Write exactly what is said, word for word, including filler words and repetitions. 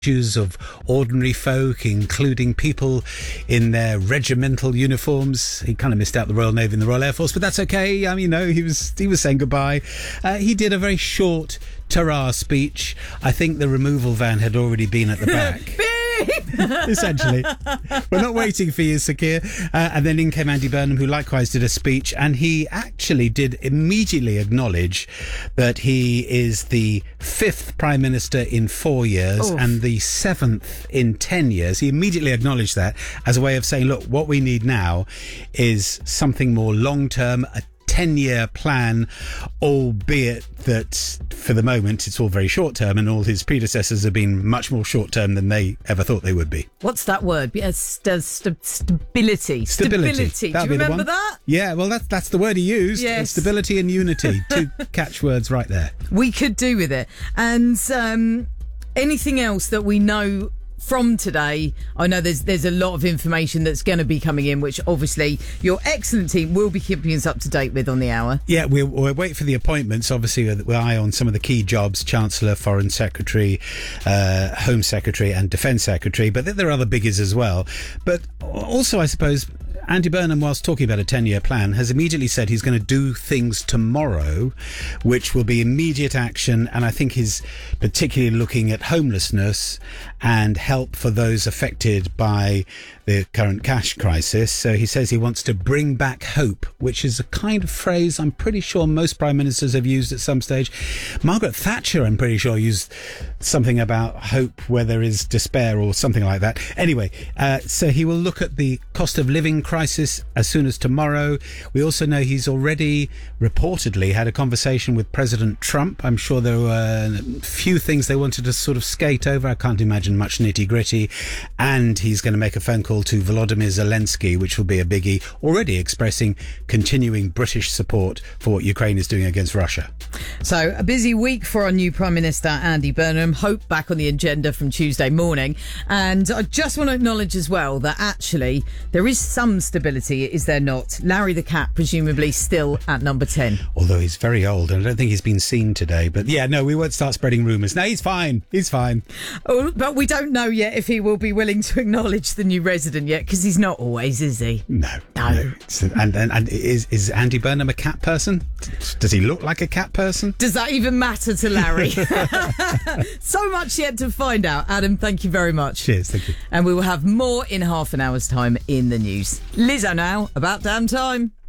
issues of ordinary folk, including people in their regimental uniforms. He kind of missed out the Royal Navy and the Royal Air Force, but that's okay. I mean, you know, he was he was saying goodbye. Uh, he did a very short ta-ra speech. I think the removal van had already been at the back. Essentially. We're not waiting for you, Sir Keir. Uh, and then in came Andy Burnham, who likewise did a speech, and he actually did immediately acknowledge that he is the fifth Prime Minister in four years Oof. and the seventh in ten years. He immediately acknowledged that as a way of saying, look, what we need now is something more long-term, a ten-year plan, albeit that for the moment it's all very short-term, and all his predecessors have been much more short-term than they ever thought they would be. What's that word? Yeah, st- st- stability. Stability. Stability. Do you remember that? Yeah, well, that's, that's the word he used. Yes. Stability and unity. Two catchwords right there. We could do with it. And um, anything else that we know from today? I know there's there's a lot of information that's going to be coming in, which obviously your excellent team will be keeping us up to date with on the hour. Yeah, we'll, we'll wait for the appointments. Obviously, with our eye on some of the key jobs: Chancellor, Foreign Secretary, uh, Home Secretary, and Defence Secretary. But there are other biggies as well. But also, I suppose, Andy Burnham, whilst talking about a ten-year plan, has immediately said he's going to do things tomorrow, which will be immediate action. And I think he's particularly looking at homelessness and help for those affected by the current cash crisis. So he says he wants to bring back hope, which is a kind of phrase I'm pretty sure most prime ministers have used at some stage. Margaret Thatcher, I'm pretty sure, used something about hope where there is despair or something like that. Anyway, uh, so he will look at the cost of living crisis as soon as tomorrow. We also know he's already reportedly had a conversation with President Trump. I'm sure there were a few things they wanted to sort of skate over. I can't imagine much nitty gritty. And he's going to make a phone call to Volodymyr Zelensky, which will be a biggie, already expressing continuing British support for what Ukraine is doing against Russia. So a busy week for our new Prime Minister, Andy Burnham. Hope back on the agenda from Tuesday morning. And I just want to acknowledge as well that actually there is some stability, is there not? Larry the cat, presumably still at number ten. Although he's very old, and I don't think he's been seen today. But yeah, no, we won't start spreading rumours. No, he's fine. He's fine. Oh, but we don't know yet if he will be willing to acknowledge the new resident yet, because he's not always, is he? No. No. no. And, and, and is, is Andy Burnham a cat person? Does he look like a cat person? Does that even matter to Larry? So much yet to find out. Adam, thank you very much. Cheers, thank you. And we will have more in half an hour's time in the news. Lizzo now, about damn time.